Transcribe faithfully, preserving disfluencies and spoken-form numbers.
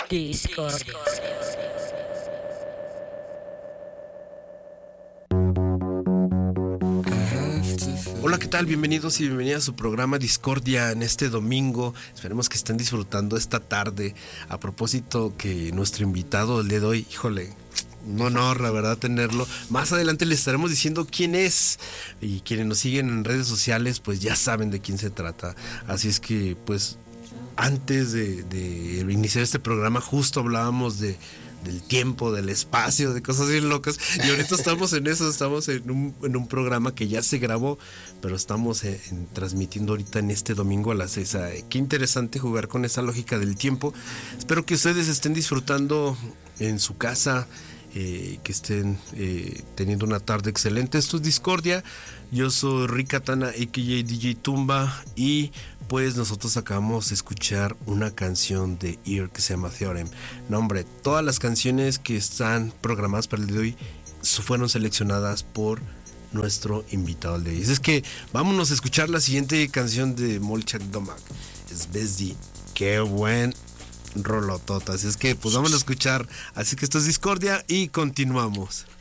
Discordia. Hola, ¿qué tal? Bienvenidos y bienvenidas a su programa Discordia en este domingo. Esperemos que estén disfrutando esta tarde. A propósito que nuestro invitado el día de hoy, híjole, un honor, la verdad, tenerlo. Más adelante les estaremos diciendo quién es. Y quienes nos siguen en redes sociales, pues ya saben de quién se trata. Así es que, pues, antes de, de iniciar este programa, justo hablábamos de del tiempo, del espacio, de cosas bien locas, y ahorita estamos en eso, estamos en un, en un programa que ya se grabó, pero estamos en, en, transmitiendo ahorita en este domingo a las seis. Qué interesante jugar con esa lógica del tiempo. Espero que ustedes estén disfrutando en su casa, eh, que estén eh, teniendo una tarde excelente. Esto es Discordia, yo soy Rick Katana, a k a. D J Tumba, y pues nosotros acabamos de escuchar una canción de Ear que se llama Theorem. No, hombre, todas las canciones que están programadas para el día de hoy fueron seleccionadas por nuestro invitado al de hoy. Es que vámonos a escuchar la siguiente canción de Molchak Domak. Es Besdi. Qué buen rolotota. Así es que pues vámonos a escuchar. Así que esto es Discordia y continuamos.